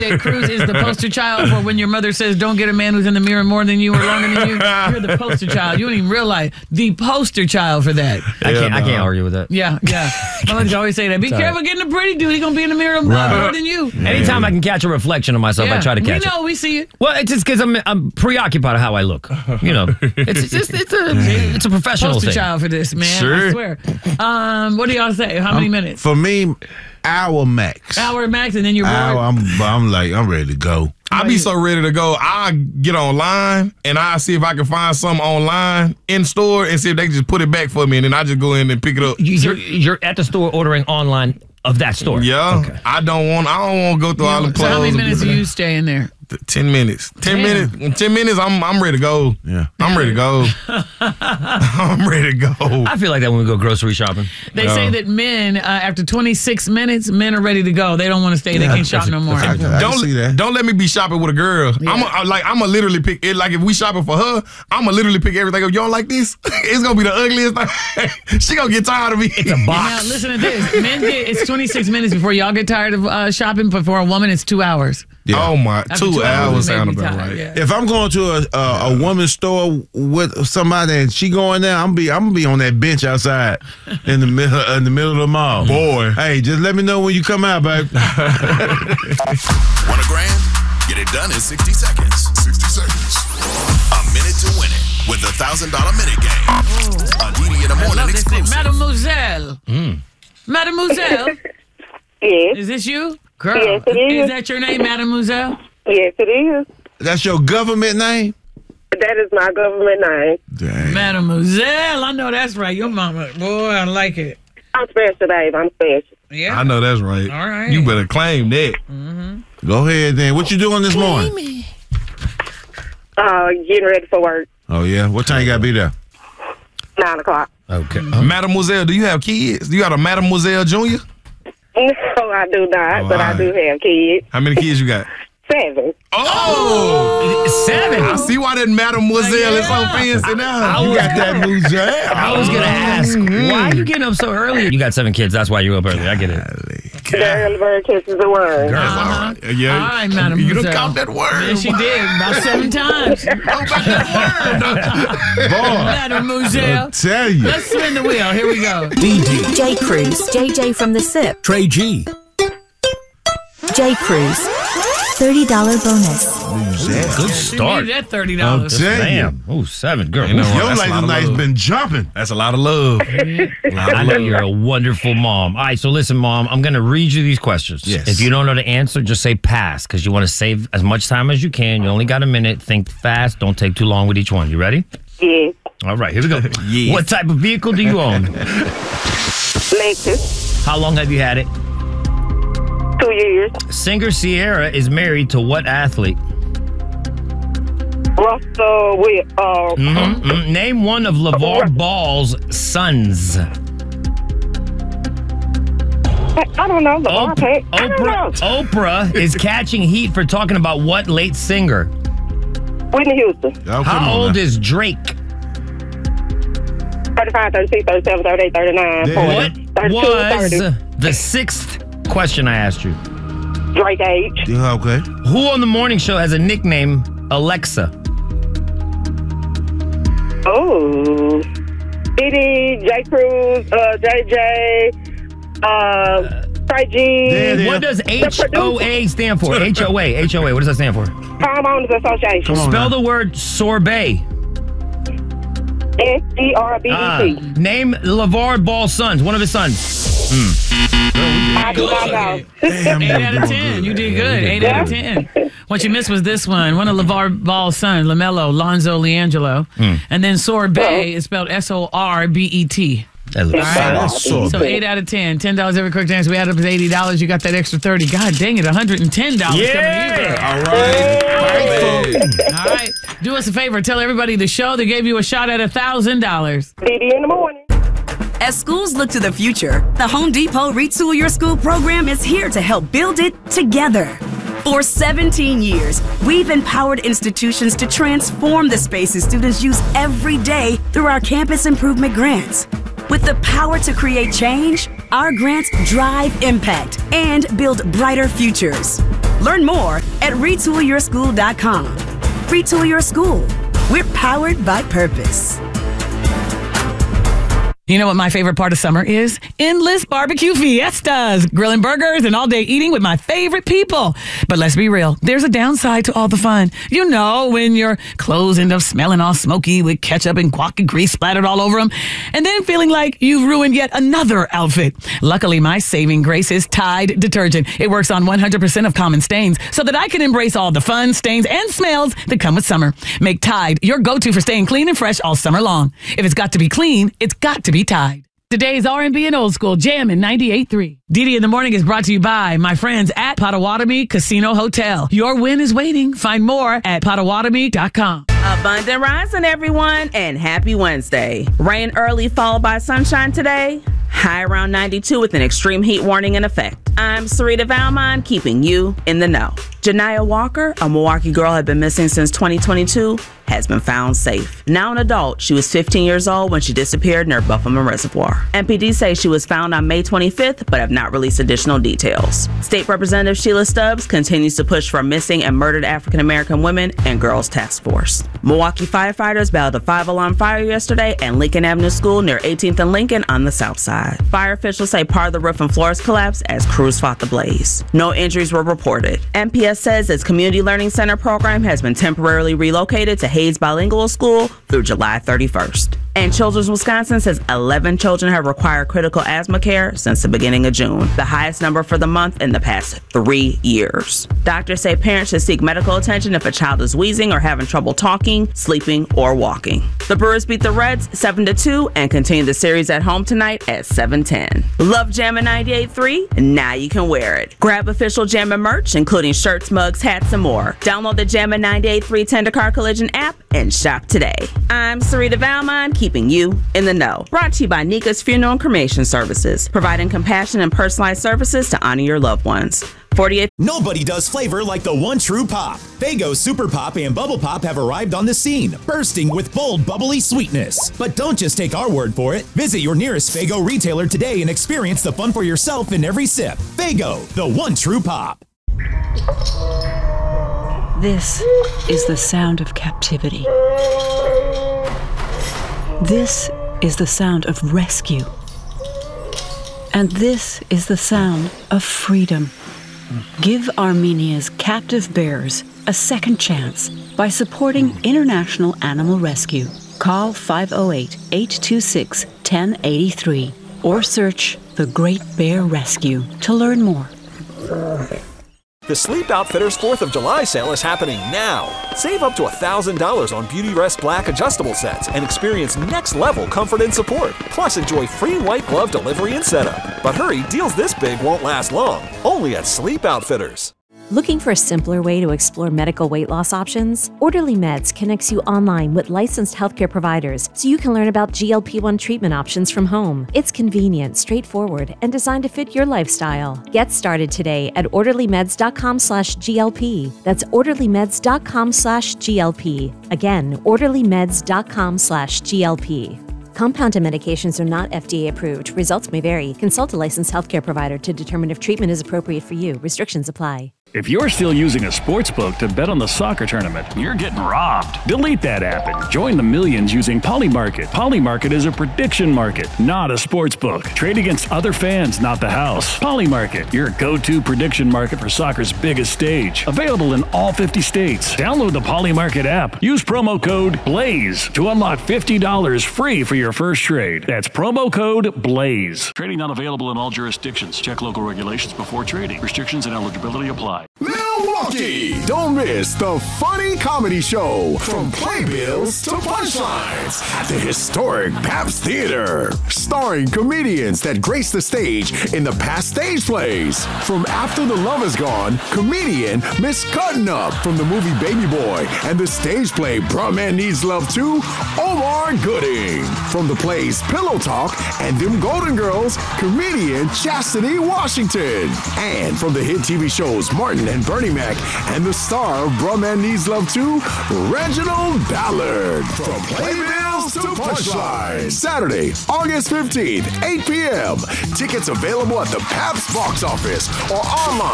That Cruz is the poster child for when your mother says, don't get a man who's in the mirror more than you or longer than you. You're the poster child. You don't even realize the poster child for that. I can't argue with that. Yeah. My mother always say that. Be careful getting a pretty dude. He's going to be in the mirror more than you. Anytime I can catch a reflection of myself, I try to catch it. We know. We see it. Well, it's just because I'm preoccupied with how I look. You know, it's a professional poster thing. child for this, man. Sure. I swear. What do y'all say? How many minutes? For me, hour max. Hour max, and then you're bored. I'm ready to go. I be so ready to go. I get online and I see if I can find something online in store and see if they can just put it back for me, and then I just go in and pick it up. You're at the store ordering online of that store. Yeah. Okay. I don't want to go through all the So clothes. how many minutes do you stay in there? 10 minutes. 10 minutes. In 10 minutes, I'm ready to go. Yeah. I'm ready to go. I'm ready to go. I feel like that when we go grocery shopping. They say that men, after 26 minutes, men are ready to go. They don't want to stay. They can't shop no more. I can see that. Don't let me be shopping with a girl. Yeah. I'm a literally pick it. Like if we shopping for her, I'm a literally pick everything up. You don't like this? It's gonna be the ugliest thing. She gonna get tired of me. It's a box. Now, listen to this. It's 26 minutes before y'all get tired of shopping, but for a woman, it's 2 hours. Yeah. Oh my, After 2 hours you may sound be about tired, right. yeah. If I'm going to a woman's store with somebody and she going there, I'm gonna be on that bench outside in the middle of the mall. Boy. Hey, just let me know when you come out, babe. Want $1 grand? Get it done in 60 seconds. 60 seconds. A minute to win it with the $1,000 minute game. Aditi in the I morning love this thing. exclusive. Mademoiselle. Mademoiselle. Yes. Is this you? Girl. Yes, it is. Is that your name, Mademoiselle? Yes, it is. That's your government name? That is my government name. Dang. Mademoiselle. I know that's right. Your mama. Boy, I like it. I'm special, babe. I'm special. Yeah. I know that's right. All right. You better claim that. Go ahead then. What you doing this morning? Getting ready for work. Oh, yeah? What time you got to be there? 9 o'clock. Okay. Mademoiselle, do you have kids? You got a Mademoiselle Junior? No, I do not, Oh, but I do have kids. How many kids you got? 7. Oh! 7. I see why that Mademoiselle is so fancy now. You got that Muzelle. I was gonna ask, why are you getting up so early? You got 7 kids. That's why you're up early. I get it. The early bird catches the worm. That's all right. Yeah. All right, Mademoiselle. You done caught that word. Yeah, she did. About 7 times. Boy, Mademoiselle. I'll tell you. Let's spin the wheel. Here we go. DD, J. Cruz, JJ from the SIP, Trey G. J. Cruz, $30 bonus. Good She start. needed that $30. I'll tell you. Damn. Oh, 7. Girl. You know what? Your That's a lot lady of night's love. been jumping. That's a lot of love. I know you're a wonderful mom. All right, so listen, Mom, I'm going to read you these questions. Yes. If you don't know the answer, just say pass, because you want to save as much time as you can. You only got a minute. Think fast. Don't take too long with each one. You ready? Yes. All right, here we go. Yes. What type of vehicle do you own? Lexus. How long have you had it? 2 years. Singer Sierra is married to what athlete? Russell with Name one of LeVar Ball's sons. I don't know. I don't know. Oprah is catching heat for talking about what late singer? Whitney Houston. Oh, come How on old now. is Drake? 35, 36, 37, 38, 39, Yeah. 40, What 32, was 30. the 6th question I asked you? Drake age. Yeah, okay. Who on the morning show has a nickname Alexa? Oh. Diddy, J. Cruz, JJ, Trey G. Yeah. What does HOA stand for? HOA. What does that stand for? Homeowners Association. Come on Spell now. the word sorbet. SERBET. Name LeVar Ball's sons. One of his sons. I do not know. Damn, 8 out of 10. You did good. 8 out of 10. What you missed was this one. One of LeVar Ball's sons, LaMelo, Lonzo Leangelo. And then sorbet is spelled SORBET. That looks That's so So 8 out of 10. $10 every correct answer. We add up to $80. You got that extra 30. God dang it, $110 coming to you. All right. All right. Do us a favor. Tell everybody the show that gave you a shot at $1,000. Diddy in the morning. As schools look to the future, the Home Depot Retool Your School program is here to help build it together. For 17 years, we've empowered institutions to transform the spaces students use every day through our campus improvement grants. With the power to create change, our grants drive impact and build brighter futures. Learn more at retoolyourschool.com. Retool Your School. We're powered by purpose. You know what my favorite part of summer is? Endless barbecue fiestas, grilling burgers and all-day eating with my favorite people. But let's be real, there's a downside to all the fun. You know, when your clothes end up smelling all smoky with ketchup and guac and grease splattered all over them, and then feeling like you've ruined yet another outfit. Luckily, my saving grace is Tide detergent. It works on 100% of common stains so that I can embrace all the fun, stains, and smells that come with summer. Make Tide your go-to for staying clean and fresh all summer long. If it's got to be clean, it's got to be Tide. Today's R&B and Old School Jam in 98.3. Didi in the Morning is brought to you by my friends at Potawatomi Casino Hotel. Your win is waiting. Find more at Potawatomi.com. Abundant rising, everyone, and happy Wednesday. Rain early followed by sunshine today. High around 92 with an extreme heat warning in effect. I'm Sarita Valmont, keeping you in the know. Janiyah Walker, a Milwaukee girl had been missing since 2022, has been found safe. Now an adult, she was 15 years old when she disappeared near Buffalo Reservoir. MPD say she was found on May 25th, but have not released additional details. State Representative Sheila Stubbs continues to push for missing and murdered African-American women and girls task force. Milwaukee firefighters battled a 5-alarm fire yesterday at Lincoln Avenue School near 18th and Lincoln on the south side. Fire officials say part of the roof and floors collapsed as crews fought the blaze. No injuries were reported. MPS says its Community Learning Center program has been temporarily relocated to Hayes Bilingual School through July 31st. And Children's Wisconsin says 11 children have required critical asthma care since the beginning of June, the highest number for the month in the past 3 years. Doctors say parents should seek medical attention if a child is wheezing or having trouble talking, sleeping, or walking. The Brewers beat the Reds 7-2 and continue the series at home tonight at 7:10. Love Jammin' 98.3? Now you can wear it. Grab official Jammin' merch, including shirts, mugs, hats, and more. Download the Jammin' 98.3 Tendercar Collision app and shop today. I'm Sarita Valmont, keeping you in the know. Brought to you by Nika's Funeral and Cremation Services, providing compassion and personalized services to honor your loved ones. 48. Nobody does flavor like the one true pop. Faygo Super Pop and Bubble Pop have arrived on the scene, bursting with bold, bubbly sweetness. But don't just take our word for it. Visit your nearest Faygo retailer today and experience the fun for yourself in every sip. Faygo, the one true pop. This is the sound of captivity. This is the sound of rescue. And this is the sound of freedom. Give Armenia's captive bears a second chance by supporting International Animal Rescue. Call 508-826-1083 or search The Great Bear Rescue to learn more. The Sleep Outfitters 4th of July sale is happening now. Save up to $1,000 on Beautyrest Black adjustable sets and experience next-level comfort and support. Plus, enjoy free white glove delivery and setup. But hurry, deals this big won't last long. Only at Sleep Outfitters. Looking for a simpler way to explore medical weight loss options? Orderly Meds connects you online with licensed healthcare providers so you can learn about GLP-1 treatment options from home. It's convenient, straightforward, and designed to fit your lifestyle. Get started today at orderlymeds.com/GLP. That's orderlymeds.com/GLP. Again, orderlymeds.com/GLP. Compounded medications are not FDA approved. Results may vary. Consult a licensed healthcare provider to determine if treatment is appropriate for you. Restrictions apply. If you're still using a sportsbook to bet on the soccer tournament, you're getting robbed. Delete that app and join the millions using Polymarket. Polymarket is a prediction market, not a sportsbook. Trade against other fans, not the house. Polymarket, your go-to prediction market for soccer's biggest stage. Available in all 50 states. Download the Polymarket app. Use promo code BLAZE to unlock $50 free for your first trade. That's promo code BLAZE. Trading not available in all jurisdictions. Check local regulations before trading. Restrictions and eligibility apply. Milwaukee! Don't miss the funny comedy show from playbills to punchlines at the historic Pabst Theater. Starring comedians that grace the stage in the past stage plays. From After the Love Is Gone, comedian Miss Cuttin' Up from the movie Baby Boy and the stage play Bruh Man Needs Love 2, Omar Gooding. From the plays Pillow Talk and Them Golden Girls, comedian Chastity Washington. And from the hit TV shows Martin and Bernie Mac and the star of Bruh Man Needs Love 2, Reginald Ballard. From Playbills to Punchlines. Saturday, August 15th, 8 p.m. Tickets available at the Pabst box office or online